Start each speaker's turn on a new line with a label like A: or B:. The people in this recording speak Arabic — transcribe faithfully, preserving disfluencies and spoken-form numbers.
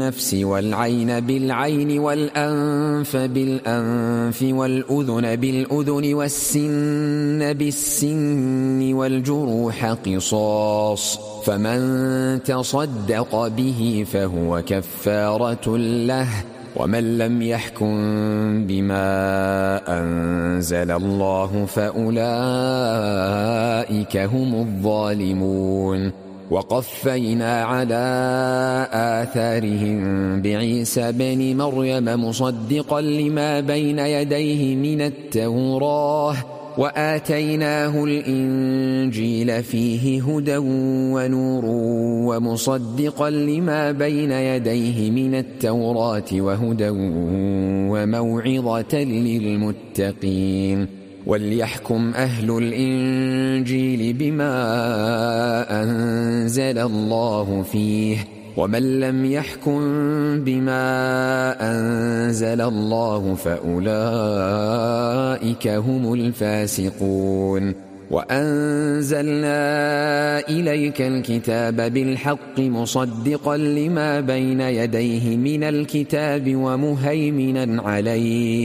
A: بالنفس والعين بالعين والأنف بالأنف والأذن بالأذن والسن بالسن والجروح قصاص، فمن تصدق به فهو كفارة له، ومن لم يحكم بما أنزل الله فأولئك هم الظالمون. وقفينا على آثارهم بعيسى بن مريم مصدقا لما بين يديه من التوراة، وآتيناه الإنجيل فيه هدى ونور ومصدقا لما بين يديه من التوراة وهدى وموعظة للمتقين. وليحكم أهل الإنجيل بما أنزل الله فيه، ومن لم يحكم بما أنزل الله فأولئك هم الفاسقون. وأنزلنا إليك الكتاب بالحق مصدقا لما بين يديه من الكتاب ومهيمنا عليه